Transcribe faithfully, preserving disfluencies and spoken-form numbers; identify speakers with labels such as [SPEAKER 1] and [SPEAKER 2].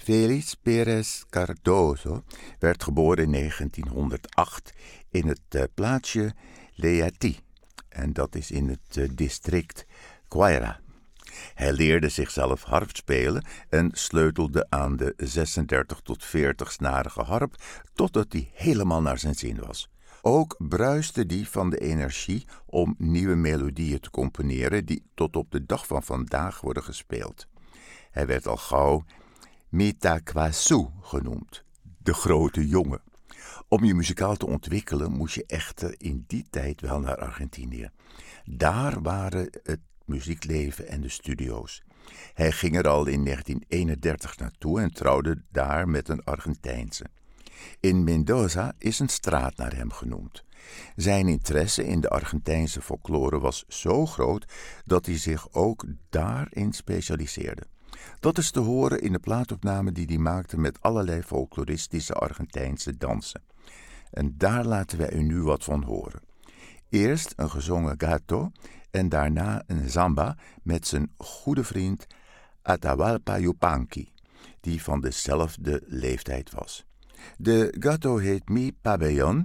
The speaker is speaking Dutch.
[SPEAKER 1] Félix Pérez Cardoso werd geboren in negentienhonderdacht in het uh, plaatsje Leati. En dat is in het uh, district Guaira. Hij leerde zichzelf harp spelen en sleutelde aan de zesendertig tot veertig snarige harp totdat hij helemaal naar zijn zin was. Ook bruiste die van de energie om nieuwe melodieën te componeren die tot op de dag van vandaag worden gespeeld. Hij werd al gauw Mitaquasu genoemd, de grote jongen. Om je muzikaal te ontwikkelen moest je echter in die tijd wel naar Argentinië. Daar waren het muziekleven en de studio's. Hij ging er al in negentien eenendertig naartoe en trouwde daar met een Argentijnse. In Mendoza is een straat naar hem genoemd. Zijn interesse in de Argentijnse folklore was zo groot dat hij zich ook daarin specialiseerde. Dat is te horen in de plaatopname die hij maakte met allerlei folkloristische Argentijnse dansen. En daar laten wij u nu wat van horen. Eerst een gezongen gato en daarna een samba met zijn goede vriend Atahualpa Yupanqui, die van dezelfde leeftijd was. De gato heet Mi Pabellón